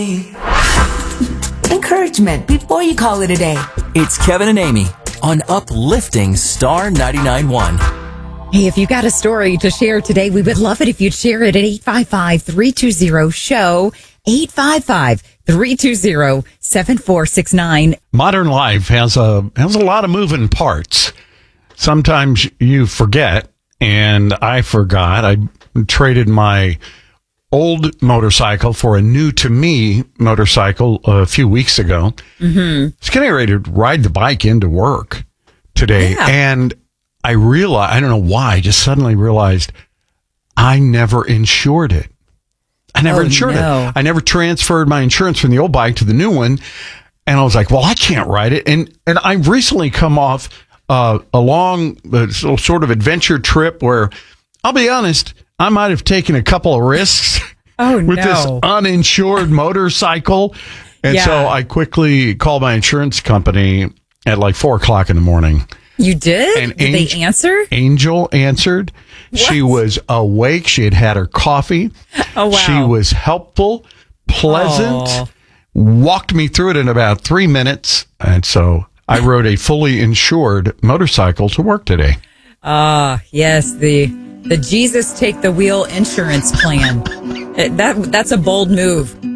Encouragement before you call it a day. It's Kevin and Amy on Uplifting Star 99.1. Hey, if you got a story to share today, we would love it if you'd share it at 855-320-SHOW, 855-320-7469. Modern life has a lot of moving parts. Sometimes you forget, and I forgot. I traded my old motorcycle for a new to me motorcycle a few weeks ago. I was getting ready to ride the bike into work today, and I realized, I don't know why, I just suddenly realized I never insured it. I never insured it. I never transferred my insurance from the old bike to the new one. And I was like, well, I can't ride it. And I've recently come off a long sort of adventure trip where, I'll be honest, I might have taken a couple of risks with this uninsured motorcycle. And so I quickly called my insurance company at like 4:00 in the morning. You did? And did they answer? Angel answered. What? She was awake. She had had her coffee. Oh, wow. She was helpful, pleasant, walked me through it in about 3 minutes. And so I rode a fully insured motorcycle to work today. Yes, the Jesus Take the Wheel insurance plan. That's a bold move.